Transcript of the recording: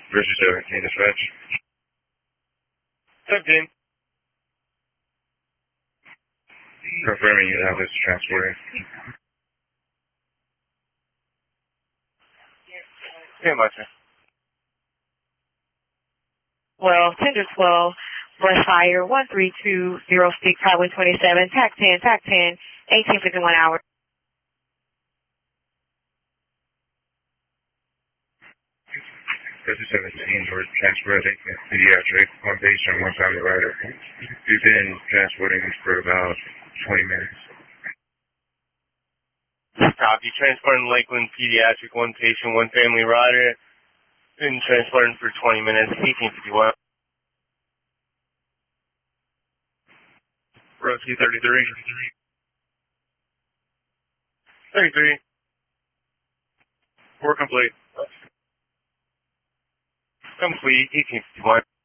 Versus 17 dispatch. 17. Confirming you have this transporting. Okay, my sir. Well, Tender 12, brush fire 13206, Highway 27, TAC 10, 1851 hours. Versus 17, we're transporting pediatric, one patient, one family rider. We've been transporting for about 20 minutes. Copy. Transporting Lakeland Pediatric, one patient, one family rider. Been transporting for 20 minutes, 1851. Row 233. 33. We're complete. Complete, 1851.